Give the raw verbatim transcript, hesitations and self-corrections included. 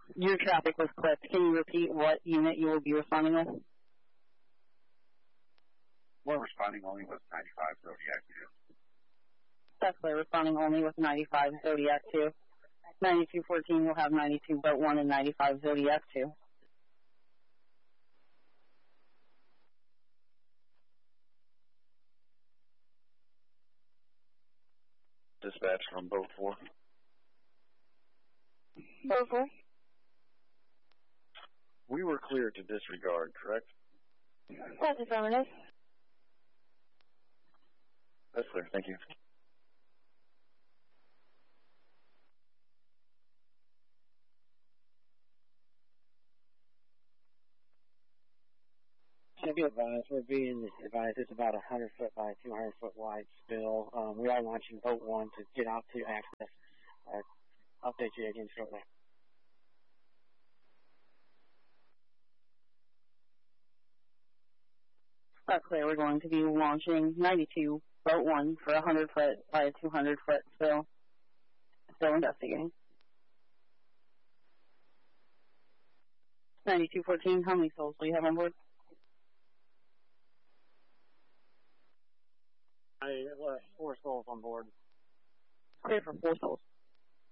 Your traffic was clipped. Can you repeat what unit you will be responding with? We're responding only with ninety-five Zodiac two. That's clear. Responding only with ninety-five Zodiac two. ninety-two fourteen will have ninety-two Boat one and ninety-five Zodiac two. Dispatch from Boat four. Boat four? We were cleared to disregard, correct? That's affirmative. That's clear, thank you. To be advised, we're being advised it's about a hundred foot by two hundred foot wide spill. Um, we are launching Boat one to get out to access. I'll update you again shortly. That's clear. We're going to be launching ninety-two Boat one for a hundred foot by a two hundred foot spill. Still investigating. ninety-two fourteen, how many souls do you have on board? I, uh, four souls on board. Clear for four souls.